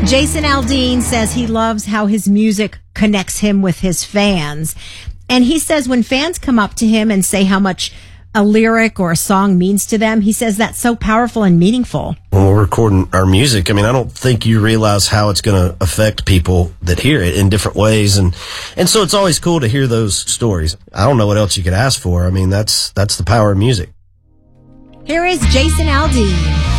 Jason Aldean says he loves how his music connects him with his fans. And he says when fans come up to him and say how much a lyric or a song means to them, he says that's so powerful and meaningful. When we're recording our music, I mean, I don't think you realize how it's going to affect people that hear it in different ways. And so it's always cool to hear those stories. I don't know what else you could ask for. I mean, that's the power of music. Here is Jason Aldean.